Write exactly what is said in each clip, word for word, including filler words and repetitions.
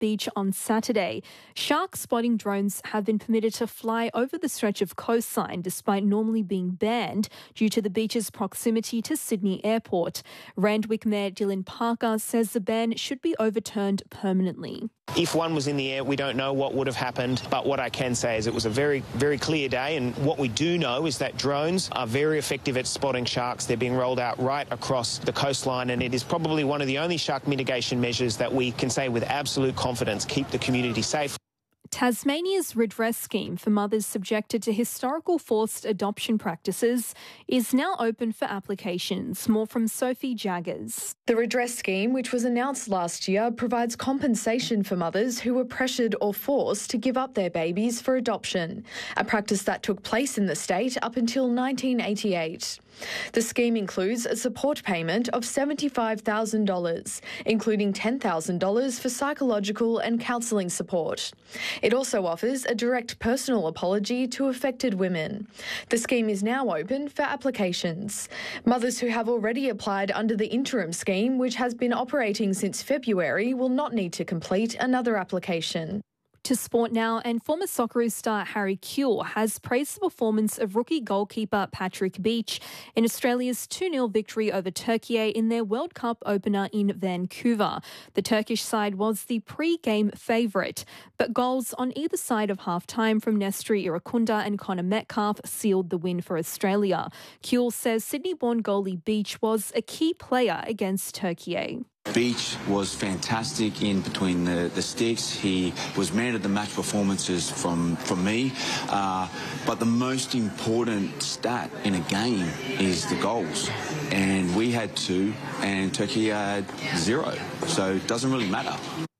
Beach on Saturday. Shark spotting drones have been permitted to fly over the stretch of coastline despite normally being banned due to the beach's proximity to Sydney Airport. Randwick Mayor Dylan Parker says the ban should be overturned permanently. If one was in the air, we don't know what would have happened, but what I can say is it was a very, very clear day, and what we do know is that drones are very effective at spotting sharks. They're being rolled out right across the coastline, and it is probably one of the only shark mitigation measures that we can say with absolute confidence keep the community safe. Tasmania's redress scheme for mothers subjected to historical forced adoption practices is now open for applications. More from Sophie Jaggers. The redress scheme, which was announced last year, provides compensation for mothers who were pressured or forced to give up their babies for adoption, a practice that took place in the state up until nineteen eighty-eight. The scheme includes a support payment of seventy-five thousand dollars, including ten thousand dollars for psychological and counselling support. It also offers a direct personal apology to affected women. The scheme is now open for applications. Mothers who have already applied under the interim scheme, which has been operating since February, will not need to complete another application. To sport now, and former Socceroos star Harry Kewell has praised the performance of rookie goalkeeper Patrick Beach in Australia's two nil victory over Turkey in their World Cup opener in Vancouver. The Turkish side was the pre-game favourite, but goals on either side of half-time from Nestory Irakunda and Connor Metcalf sealed the win for Australia. Kewell says Sydney-born goalie Beach was a key player against Turkey. Beach was fantastic in between the, the sticks. He was man of the match performances from, from me. Uh, but the most important stat in a game is the goals. And we had two and Turkey had zero. So it doesn't really matter.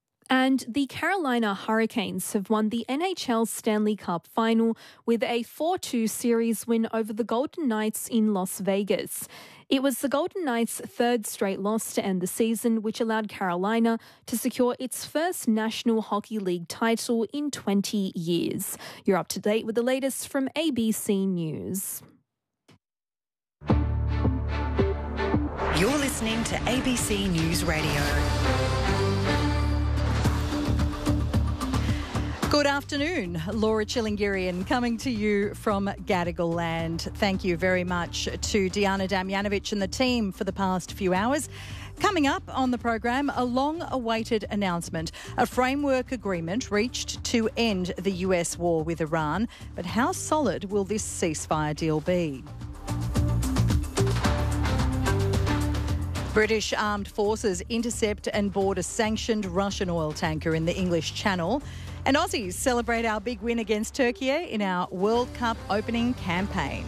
And the Carolina Hurricanes have won the N H L Stanley Cup final with a four two series win over the Golden Knights in Las Vegas. It was the Golden Knights' third straight loss to end the season, which allowed Carolina to secure its first National Hockey League title in twenty years. You're up to date with the latest from A B C News. You're listening to A B C News Radio. Good afternoon, Laura Chilingirian coming to you from Gadigal Land. Thank you very much to Diana Damjanovic and the team for the past few hours. Coming up on the program, a long-awaited announcement, a framework agreement reached to end the U S war with Iran. But how solid will this ceasefire deal be? British armed forces intercept and board a sanctioned Russian oil tanker in the English Channel. And Aussies celebrate our big win against Turkey in our World Cup opening campaign.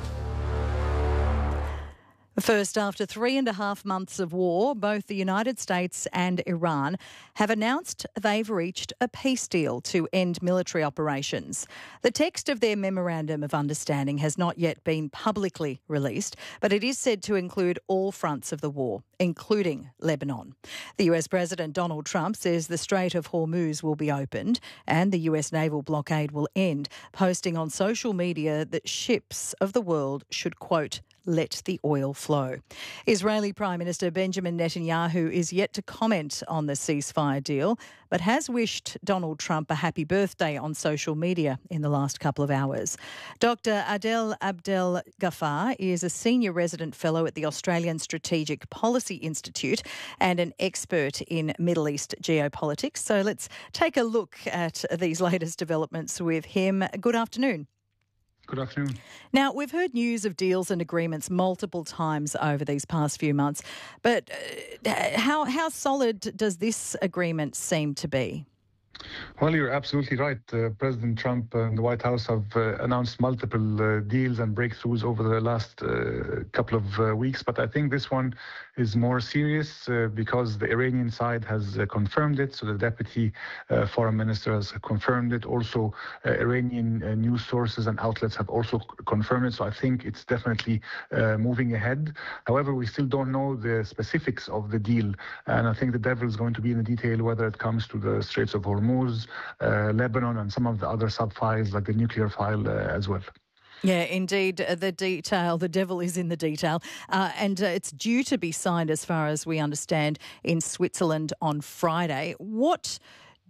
First, after three and a half months of war, both the United States and Iran have announced they've reached a peace deal to end military operations. The text of their Memorandum of Understanding has not yet been publicly released, but it is said to include all fronts of the war, including Lebanon. The U S President Donald Trump says the Strait of Hormuz will be opened and the U S naval blockade will end, posting on social media that ships of the world should, quote, let the oil flow. Israeli Prime Minister Benjamin Netanyahu is yet to comment on the ceasefire deal, but has wished Donald Trump a happy birthday on social media in the last couple of hours. Doctor Adel Abdel Ghaffar is a senior resident fellow at the Australian Strategic Policy Institute and an expert in Middle East geopolitics. So let's take a look at these latest developments with him. Good afternoon. Good afternoon. Now, we've heard news of deals and agreements multiple times over these past few months, but uh, how how solid does this agreement seem to be? Well, you're absolutely right. Uh, President Trump and the White House have uh, announced multiple uh, deals and breakthroughs over the last uh, couple of uh, weeks, but I think this one is more serious uh, because the Iranian side has uh, confirmed it. So the deputy uh, foreign minister has confirmed it. Also, uh, Iranian uh, news sources and outlets have also c- confirmed it. So I think it's definitely uh, moving ahead. However, we still don't know the specifics of the deal. And I think the devil is going to be in the detail, whether it comes to the Straits of Hormuz, uh, Lebanon, and some of the other sub-files like the nuclear file uh, as well. Yeah, indeed. uh, The detail, the devil is in the detail. Uh, and uh, it's due to be signed, as far as we understand, in Switzerland on Friday. What